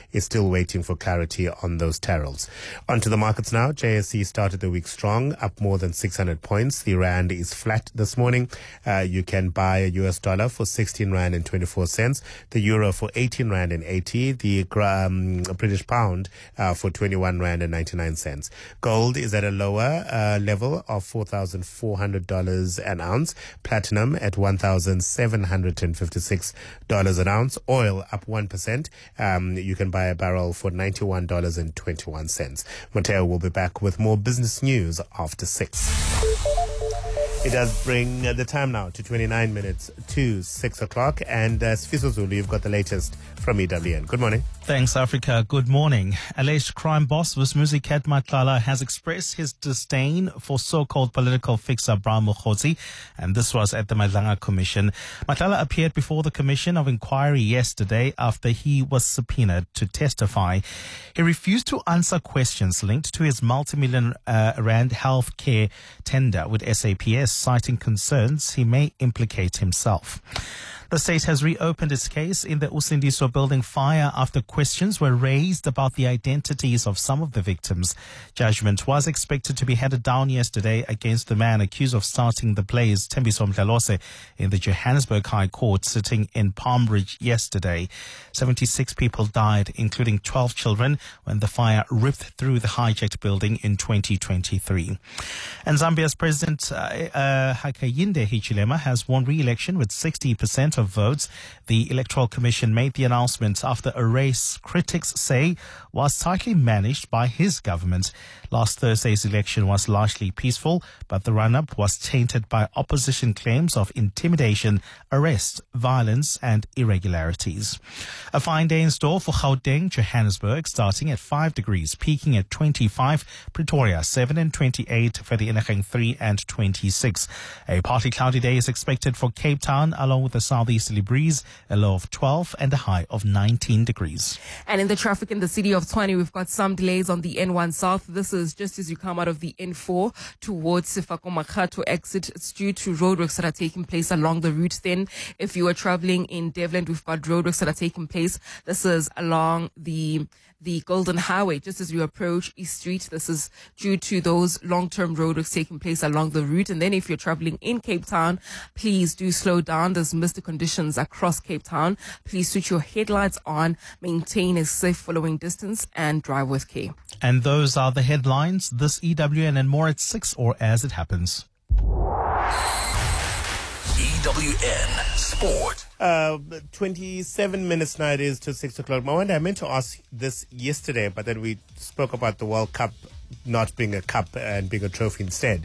is still waiting for clarity on those tariffs. Onto the markets now. JSE started the week strong, up more than 600 points. The rand is flat this morning. You can buy a US dollar for 16 rand and 24 cents, the euro for 18 rand and 80, the British pound for 21 rand and 99 cents. Gold is at a lower level of $4,400 an ounce. Platinum at $1,756 an ounce. Oil up 1%. You can buy a barrel for $91.21. Mateo will be back with more business news after 6. It does bring the time now to 29 minutes to 6 o'clock. And Sfiso Zulu, you've got the latest from EWN. Good morning. Thanks, Africa. Good morning. Alleged crime boss Vusmuzi Ket Matlala has expressed his disdain for so-called political fixer Bra Mokgotsi, and this was at the Madlanga Commission. Matlala appeared before the Commission of Inquiry yesterday after he was subpoenaed to testify. He refused to answer questions linked to his multi-million rand health care tender with SAPS, citing concerns he may implicate himself. The state has reopened its case in the Usindiso building fire after questions were raised about the identities of some of the victims. Judgment was expected to be handed down yesterday against the man accused of starting the blaze, Thembiso Mdlalose, in the Johannesburg High Court sitting in Palm Ridge yesterday. 76 people died, including 12 children, when the fire ripped through the hijacked building in 2023. And Zambia's President Hakainde Hichilema has won re-election with 60% of votes. The Electoral Commission made the announcement after a race critics say was tightly managed by his government. Last Thursday's election was largely peaceful, but the run-up was tainted by opposition claims of intimidation, arrest, violence and irregularities. A fine day in store for Gauteng, Johannesburg, starting at 5 degrees, peaking at 25, Pretoria 7 and 28, Vereeniging 3 and 26. A partly cloudy day is expected for Cape Town, along with a southeasterly breeze, a low of 12 and a high of 19 degrees. And in the traffic in the city of Tshwane, we've got some delays on the N1 South. This is just as you come out of the N4 towards Sefako Makhato exit. It's due to roadworks that are taking place along the route. Then, if you are traveling in Devland, we've got roadworks that are taking place. This is along the Golden Highway, just as you approach East Street. This is due to those long-term roadworks taking place along the route. And then if you're traveling in Cape Town, please do slow down. There's misty conditions across Cape Town. Please switch your headlights on, maintain a safe following distance, and drive with care. And those are the headlines. This EWN and more at 6 or as it happens. EWN Sport. 27 minutes now it is to 6 o'clock. Mawanda, I meant to ask this yesterday, but then we spoke about the World Cup not being a cup and being a trophy instead.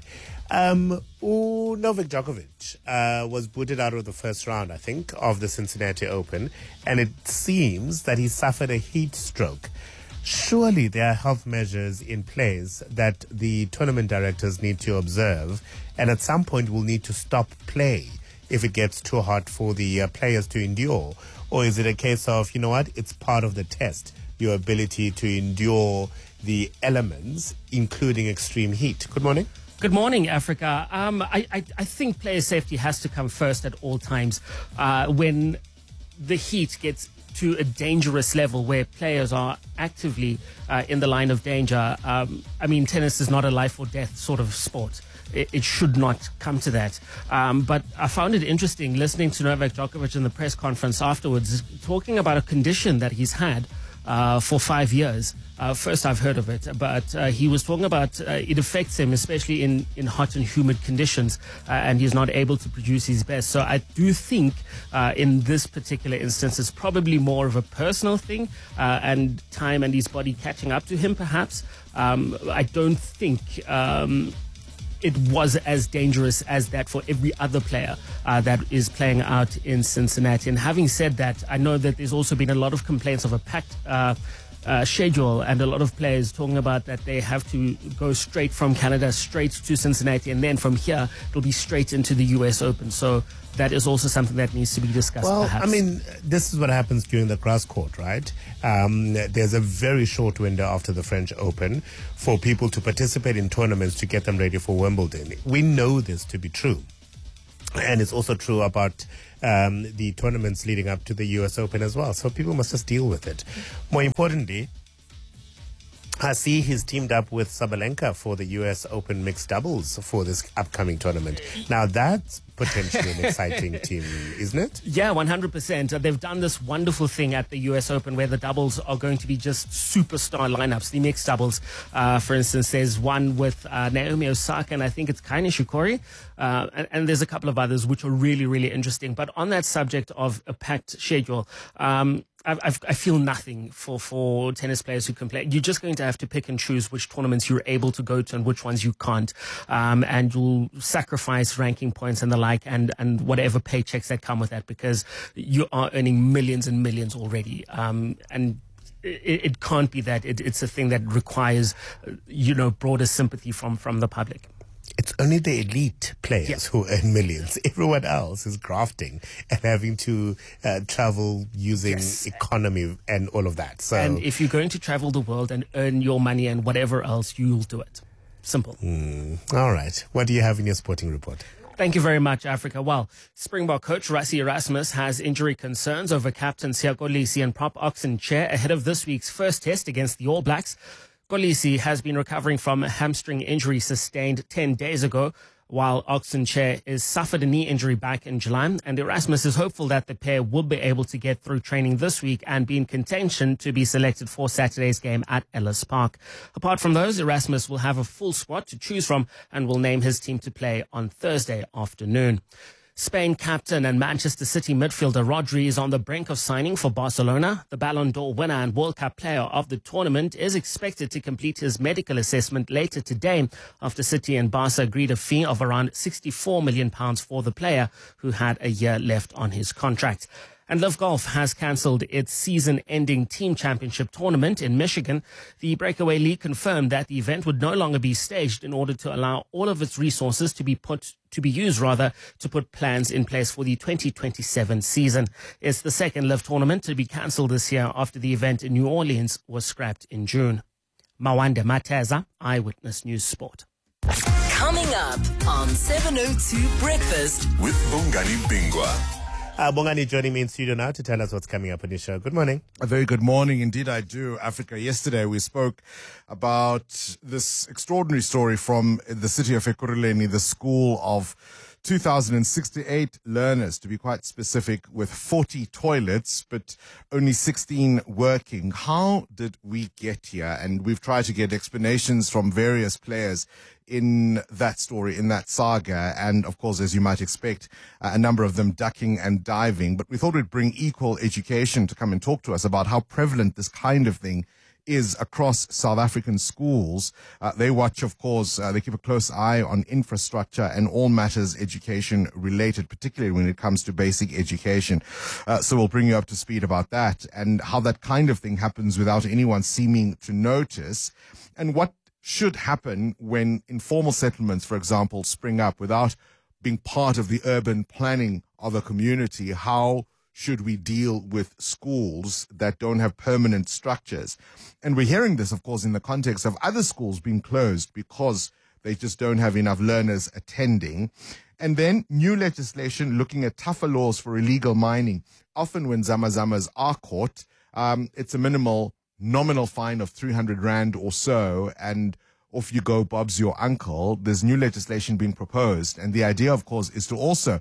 Novak Djokovic was booted out of the first round, I think, of the Cincinnati Open, and it seems that he suffered a heat stroke. Surely there are health measures in place that the tournament directors need to observe, and at some point will need to stop play if it gets too hot for the players to endure? Or is it a case of, you know what, it's part of the test, your ability to endure the elements, including extreme heat? Good morning. Good morning, Africa. I think player safety has to come first at all times. When the heat gets to a dangerous level where players are actively in the line of danger. Tennis is not a life or death sort of sport. It should not come to that. But I found it interesting listening to Novak Djokovic in the press conference afterwards, talking about a condition that he's had for 5 years. First I've heard of it, but he was talking about it affects him, especially in hot and humid conditions, and he's not able to produce his best. So I do think in this particular instance, it's probably more of a personal thing and time and his body catching up to him, perhaps. I don't think it was as dangerous as that for every other player that is playing out in Cincinnati. And having said that, I know that there's also been a lot of complaints of a packed schedule, and a lot of players talking about that they have to go straight from Canada straight to Cincinnati, and then from here it'll be straight into the US Open. So that is also something that needs to be discussed. Well, perhaps. I mean, this is what happens during the grass court, right? There's a very short window after the French Open for people to participate in tournaments to get them ready for Wimbledon. We know this to be true. And it's also true about the tournaments leading up to the US Open as well. So people must just deal with it. More importantly, I see he's teamed up with Sabalenka for the US Open mixed doubles for this upcoming tournament. Now that's potentially an exciting team, isn't it? Yeah, 100%. They've done this wonderful thing at the US Open where the doubles are going to be just superstar lineups. The mixed doubles, for instance, there's one with Naomi Osaka and I think it's Kai Nishikori. And there's a couple of others which are really, really interesting. But on that subject of a packed schedule, I feel nothing for tennis players who can play. You're just going to have to pick and choose which tournaments you're able to go to and which ones you can't. And you'll sacrifice ranking points and the like and whatever paychecks that come with that because you are earning millions and millions already. And it can't be that. It's a thing that requires, broader sympathy from the public. It's only the elite players who earn millions. Everyone else is grafting and having to travel using economy and all of that. So, and if you're going to travel the world and earn your money and whatever else, you'll do it. Simple. All right. What do you have in your sporting report? Thank you very much, Africa. Well, Springbok coach Rassie Erasmus has injury concerns over captain Siya Kolisi and prop Oxen Chair ahead of this week's first test against the All Blacks. Kolisi has been recovering from a hamstring injury sustained 10 days ago, while Oxen Chair has suffered a knee injury back in July, and Erasmus is hopeful that the pair will be able to get through training this week and be in contention to be selected for Saturday's game at Ellis Park. Apart from those, Erasmus will have a full squad to choose from and will name his team to play on Thursday afternoon. Spain captain and Manchester City midfielder Rodri is on the brink of signing for Barcelona. The Ballon d'Or winner and World Cup player of the tournament is expected to complete his medical assessment later today after City and Barca agreed a fee of around £64 million for the player who had a year left on his contract. And Live Golf has cancelled its season-ending team championship tournament in Michigan. The Breakaway League confirmed that the event would no longer be staged in order to allow all of its resources to be used to put plans in place for the 2027 season. It's the second Live tournament to be cancelled this year after the event in New Orleans was scrapped in June. Mawande Mateza, Eyewitness News Sport. Coming up on 702 Breakfast with Bongani Bingwa. Bongani joining me in studio now to tell us what's coming up on your show. Good morning. A very good morning. Indeed, I do, Africa. Yesterday, we spoke about this extraordinary story from the city of Ekurhuleni, the school of 2,068 learners, to be quite specific, with 40 toilets, but only 16 working. How did we get here? And we've tried to get explanations from various players in that story, in that saga, and of course, as you might expect, a number of them ducking and diving. But we thought we'd bring Equal Education to come and talk to us about how prevalent this kind of thing is across South African schools. They watch, of course, they keep a close eye on infrastructure and all matters education related, particularly when it comes to basic education. So we'll bring you up to speed about that and how that kind of thing happens without anyone seeming to notice, and what should happen when informal settlements, for example, spring up without being part of the urban planning of a community. How should we deal with schools that don't have permanent structures? And we're hearing this, of course, in the context of other schools being closed because they just don't have enough learners attending. And then new legislation looking at tougher laws for illegal mining. Often when zamazamas are caught, it's a nominal fine of 300 Rand or so, and off you go, Bob's your uncle. There's new legislation being proposed, and the idea, of course, is to also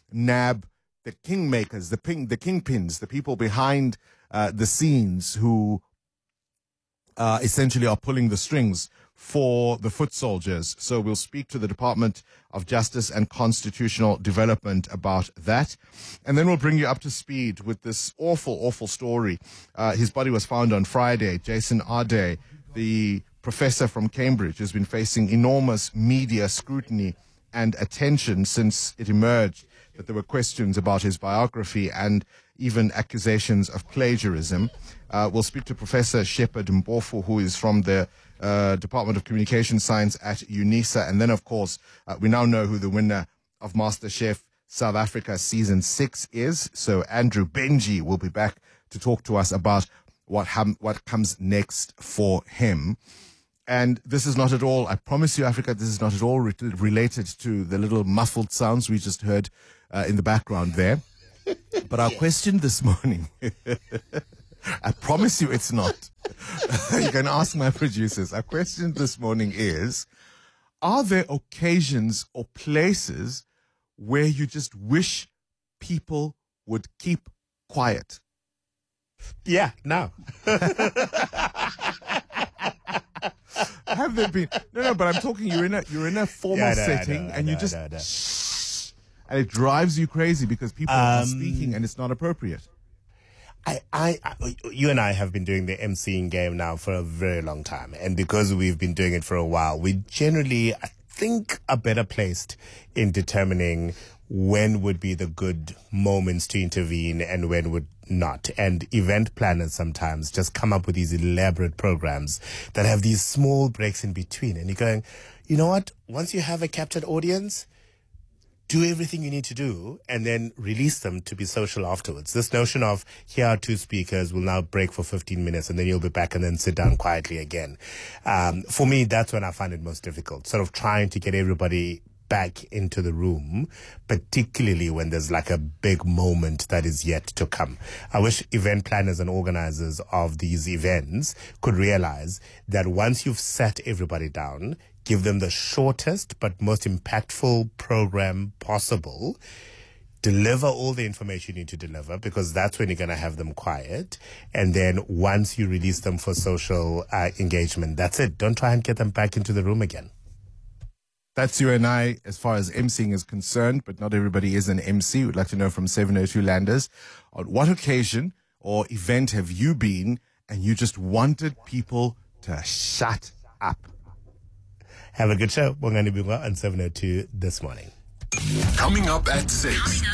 nab the kingmakers, the kingpins, the people behind the scenes who essentially are pulling the strings for the foot soldiers. So we'll speak to the Department of Justice and Constitutional Development about that. And then we'll bring you up to speed with this awful, awful story. His body was found on Friday. Jason Ade, the professor from Cambridge, has been facing enormous media scrutiny and attention since it emerged that there were questions about his biography and even accusations of plagiarism. We'll speak to Professor Shepard Mpofu, who is from the Department of Communication Science at UNISA. And then, of course, we now know who the winner of MasterChef South Africa Season 6 is. So Andrew Benji will be back to talk to us about what comes next for him. And this is not at all, I promise you, Africa, this is not at all related to the little muffled sounds we just heard in the background there. But our question this morning, I promise you it's not. You can ask my producers. Our question this morning is, are there occasions or places where you just wish people would keep quiet? Yeah, now. Have there been? No, but I'm talking. You're in a formal setting, and you just shh, and it drives you crazy because people are speaking, and it's not appropriate. You and I have been doing the emceeing game now for a very long time, and because we've been doing it for a while, we generally, I think, are better placed in determining when would be the good moments to intervene and when would not. And event planners sometimes just come up with these elaborate programs that have these small breaks in between. And you're going, you know what? Once you have a captured audience, do everything you need to do and then release them to be social afterwards. This notion of here are two speakers, we'll now break for 15 minutes and then you'll be back and then sit down quietly again. For me, that's when I find it most difficult, sort of trying to get everybody back into the room, particularly when there's like a big moment that is yet to come. I wish event planners and organizers of these events could realize that once you've sat everybody down, give them the shortest but most impactful program possible, deliver all the information you need to deliver, because that's when you're going to have them quiet. And then once you release them for social engagement, that's it. Don't try and get them back into the room again. That's you and I as far as emceeing is concerned, but not everybody is an MC. We'd like to know from 702 Landers, on what occasion or event have you been and you just wanted people to shut up? Have a good show. Bongani Bingwa on 702 this morning. Coming up at 6.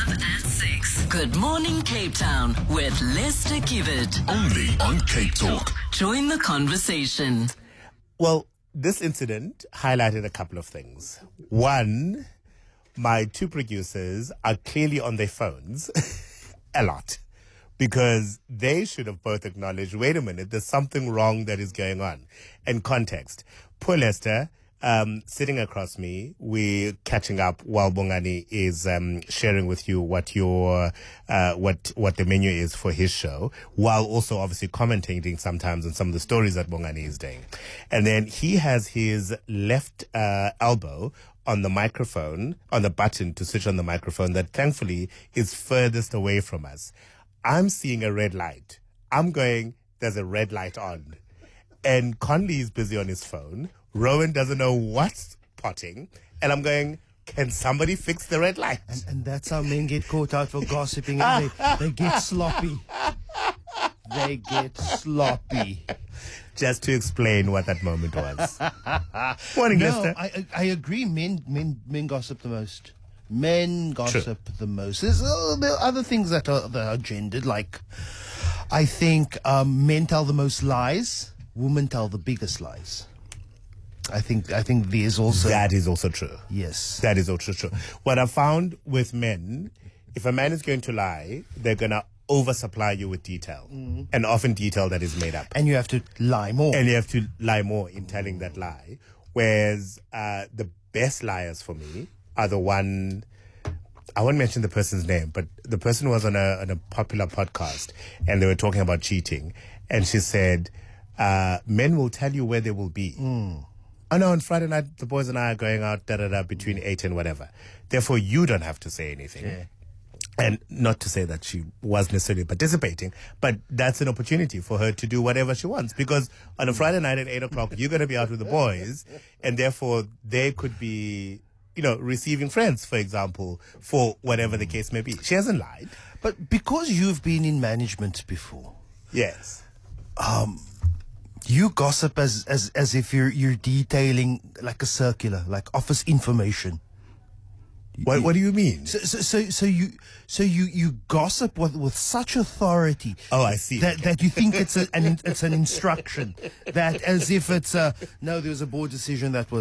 Good morning, Cape Town, with Lester Kivet. Only on Cape Talk. Join the conversation. Well, this incident highlighted a couple of things. One, my two producers are clearly on their phones a lot, because they should have both acknowledged, wait a minute, there's something wrong that is going on. And context. Poor Lester, sitting across me, we're catching up while Bongani is sharing with you what your what the menu is for his show, while also obviously commentating sometimes on some of the stories that Bongani is doing. And then he has his left elbow on the microphone, on the button to switch on the microphone that thankfully is furthest away from us. I'm seeing a red light. I'm going, there's a red light on. And Conley is busy on his phone. Rowan doesn't know what's potting. And I'm going, can somebody fix the red light? And that's how men get caught out for gossiping. And they get sloppy. They get sloppy. Just to explain what that moment was. Morning, Lester. I agree. Men gossip the most. Men gossip the most. There are other things that are gendered. Like, I think men tell the most lies. Women tell the biggest lies. I think there's also... That is also true. Yes. That is also true. What I found with men, if a man is going to lie, they're going to oversupply you with detail. And often detail that is made up. And you have to lie more. And you have to lie more in telling that lie. Whereas the best liars for me are the one... I won't mention the person's name, but the person was on a popular podcast and they were talking about cheating. And she said, men will tell you where they will be. Oh no, on Friday night, the boys and I are going out, between 8 and whatever. Therefore, you don't have to say anything. Yeah. And not to say that she was necessarily participating, but that's an opportunity for her to do whatever she wants. Because on a Friday night at 8 o'clock, you're going to be out with the boys, and therefore they could be, receiving friends, for example, for whatever the case may be. She hasn't lied. But because you've been in management before. Yes. You gossip as if you're detailing like a circular, like office information. What do you mean? So you gossip with such authority. Oh, I see. That you think it's an instruction. That as if it's no, there was a board decision that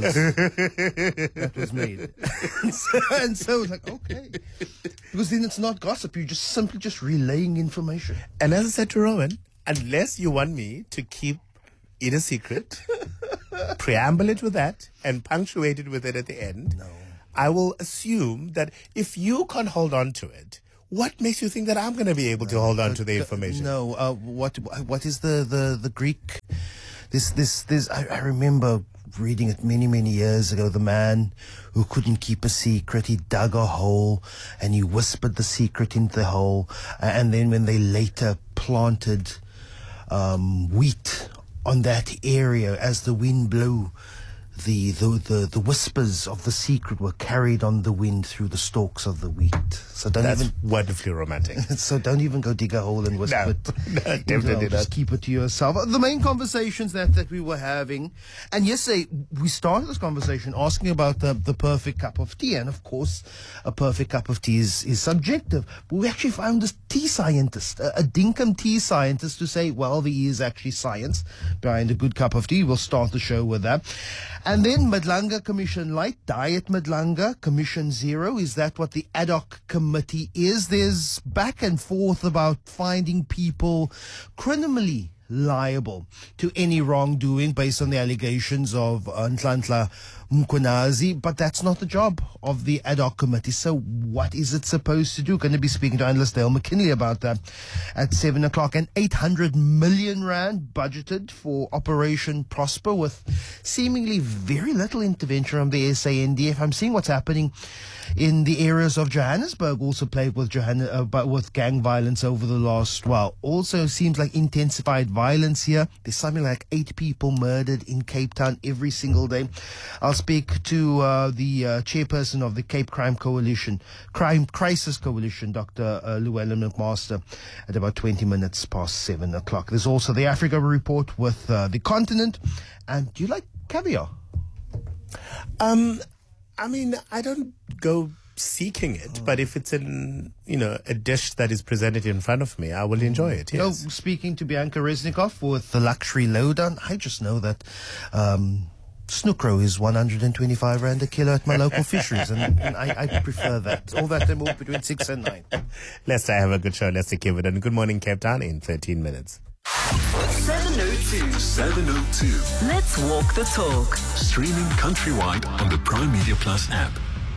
was made. and so it's like, okay, because then it's not gossip. You're just simply relaying information. And as I said to Rowan, unless you want me to keep it a secret, preamble it with that and punctuate it with it at the end, I will assume that if you can't hold on to it, what makes you think that I'm going to be able to hold on to the information? No, what is the Greek? I remember reading it many years ago. The man who couldn't keep a secret, he dug a hole and he whispered the secret into the hole, and then when they later planted wheat on that area, as the wind blew, the whispers of the secret were carried on the wind through the stalks of the wheat. So That's wonderfully romantic. So don't even go dig a hole and whisper it. No, definitely not. Just keep it to yourself. The main conversations that we were having, and yesterday we started this conversation asking about the perfect cup of tea, and of course a perfect cup of tea is subjective. But we actually found this tea scientist, a dinkum tea scientist, to say, well, there is actually science behind a good cup of tea. We'll start the show with that. And then Madlanga Commission Light, Diet Madlanga, Commission Zero. Is that what the ad hoc committee is? There's back and forth about finding people criminally liable to any wrongdoing based on the allegations of Nhlanhla Mkhwanazi, but that's not the job of the ad hoc committee. So what is it supposed to do? Going to be speaking to analyst Dale McKinley about that at 7 o'clock. And 800 million rand budgeted for Operation Prosper, with seemingly very little intervention from the SANDF. I'm seeing what's happening in the areas of Johannesburg, also plagued with with gang violence over the last, also seems like intensified violence here. There's something like 8 people murdered in Cape Town every single day. I'll speak to the chairperson of the Cape Crime Crisis Coalition, Dr. Llewellyn McMaster, at about 20 minutes past 7 o'clock. There's also the Africa Report with the continent. And do you like caviar? I mean, I don't go seeking it, but if it's in, a dish that is presented in front of me, I will enjoy it. Yes. Speaking to Bianca Resnikov with the Luxury Lowdown, I just know that snookro is 125 rand a kilo at my local fisheries, and I prefer that. All that and more between 6 and 9. Lester, have a good show. Lester Kiven. Good morning, Cape Town, in 13 minutes. 702. Let's walk the talk. Streaming countrywide on the Prime Media Plus app.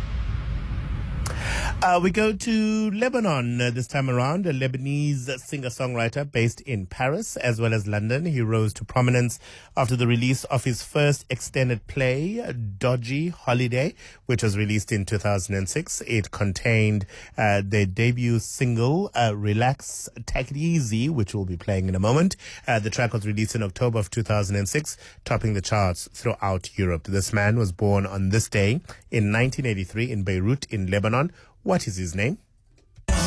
We go to Lebanon this time around. A Lebanese singer-songwriter based in Paris as well as London. He rose to prominence after the release of his first extended play, Dodgy Holiday, which was released in 2006. It contained their debut single, Relax, Take It Easy, which we'll be playing in a moment. The track was released in October of 2006, topping the charts throughout Europe. This man was born on this day in 1983 in Beirut in Lebanon. What is his name?